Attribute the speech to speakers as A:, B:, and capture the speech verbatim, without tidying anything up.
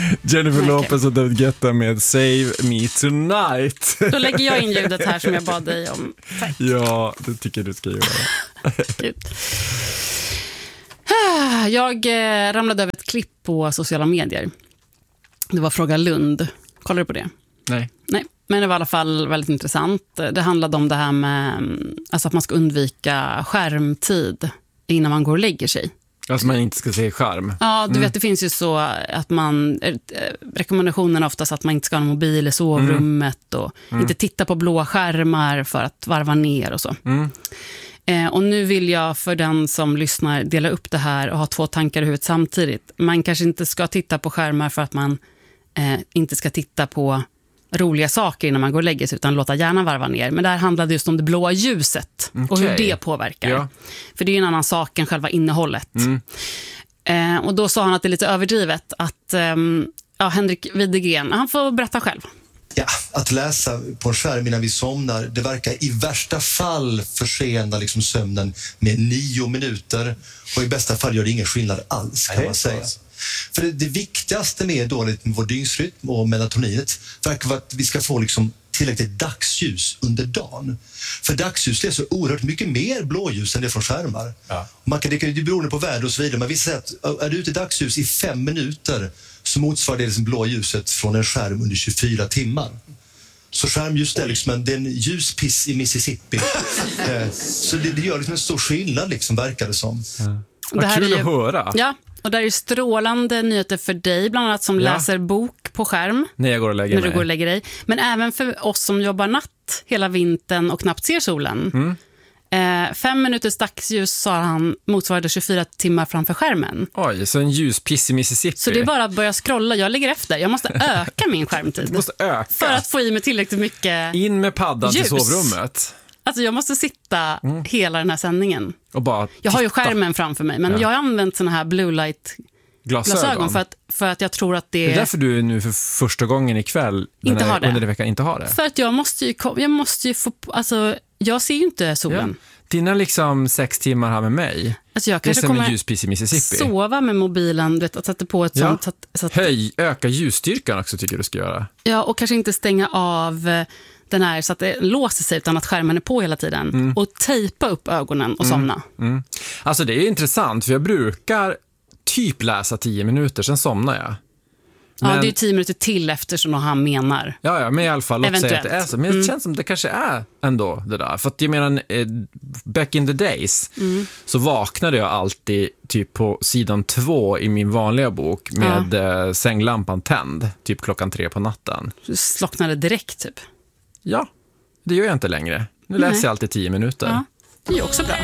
A: Jennifer
B: Okay.
A: Lopez och David Guetta med Save Me Tonight.
B: Då lägger jag in ljudet här som jag bad dig om. Tack.
A: Ja, det tycker jag du ska göra.
B: Gud. Jag eh, ramlade över ett klipp på sociala medier. Det var Fråga Lund. Kollar du på det?
A: Nej.
B: Nej, men det var i alla fall väldigt intressant. Det handlade om det här med alltså att man ska undvika skärmtid innan man går och lägger sig.
A: Alltså man inte ska se skärm.
B: Ja, du
A: mm.
B: vet, det finns ju så att man eh, rekommendationen är oftast att man inte ska ha en mobil i sovrummet och
A: Mm.
B: inte titta på blåa skärmar för att varva ner och så.
A: Mm.
B: Eh, och nu vill jag för den som lyssnar dela upp det här och ha två tankar i huvudet samtidigt. Man kanske inte ska titta på skärmar för att man eh, inte ska titta på roliga saker innan man går och lägger sig, utan låta hjärnan varva ner. Men det här handlade just om det blåa ljuset och
A: Okay.
B: hur det påverkar.
A: Ja.
B: För det är en annan sak än själva innehållet.
A: Mm.
B: Eh, och då sa han att det är lite överdrivet att ehm, ja, Henrik Widegren, han får berätta själv.
C: Ja, att läsa på en skärm innan vi somnar, det verkar i värsta fall försena liksom sömnen med nio minuter. Och i bästa fall gör det ingen skillnad alls, kan man säga. För det, det viktigaste med dåligt med vår dygnsrytm och melatoninet verkar vara att vi ska få liksom tillräckligt dagsljus under dagen. För dagsljus är så oerhört mycket mer blåljus än det från skärmar. Ja. Man kan, det kan ju bero på väder och så vidare, men vi säger att är du ute i dagsljus i fem minuter så motsvarar det liksom blå ljuset från en skärm under tjugofyra timmar. Så skärmljus är liksom en, det är en ljuspiss i Mississippi. eh, så det, det gör liksom en stor skillnad, liksom, verkar det som.
A: Ja. Vad kul
B: är ju,
A: att höra.
B: Ja, och där är strålande nyheter för dig, bland annat som
A: ja.
B: läser bok på skärm.
A: När jag går och lägger
B: när
A: mig.
B: du går och lägger dig. Men även för oss som jobbar natt hela vintern och knappt ser solen.
A: Mm.
B: Eh, fem minuters dagsljus, sa han, motsvarade tjugofyra timmar framför skärmen.
A: Oj, så en ljuspiss i Mississippi.
B: Så det är bara att börja scrolla. Jag ligger efter. Jag måste öka min skärmtid.
A: Du måste öka.
B: För att få i mig tillräckligt mycket
A: In med paddan
B: ljus.
A: till sovrummet.
B: Alltså jag måste sitta mm. hela den här sändningen.
A: Och bara
B: jag har ju
A: titta.
B: skärmen framför mig, men ja. jag har använt såna här blue light
A: glasögon,
B: glasögon för, att, för att jag tror att det är...
A: Det är därför du nu för första gången ikväll
B: inte har det.
A: under den veckan inte har det.
B: För att jag måste ju, jag måste ju få... Alltså, jag ser ju inte solen.
A: Ja. Dina liksom sex timmar här med mig,
B: alltså jag
A: det är
B: kanske
A: som en
B: kommer
A: ljuspiss i Mississippi.
B: Sova med mobilen, du vet, att sätta på ett
A: ja.
B: sånt... Så att, så att,
A: Höj, öka ljusstyrkan också tycker du ska göra.
B: Ja, och kanske inte stänga av den här så att det låser sig, utan att skärmen är på hela tiden. Mm. Och tejpa upp ögonen och somna.
A: Mm. Mm. Alltså det är intressant, för jag brukar typ läsa tio minuter, sen somnar jag. Men,
B: ja, det är tio minuter till eftersom han menar.
A: Ja, ja, men i alla fall, låt säga att det är så. Men det
B: mm.
A: känns som det kanske är ändå det där. För att jag menar, eh, back in the days mm. så vaknade jag alltid typ på sidan två i min vanliga bok med ja. eh, sänglampan tänd, typ klockan tre på natten.
B: Du slocknade direkt typ?
A: Ja, det gör jag inte längre. Nu läser Nej. jag alltid tio minuter.
B: Ja, det är ju också bra.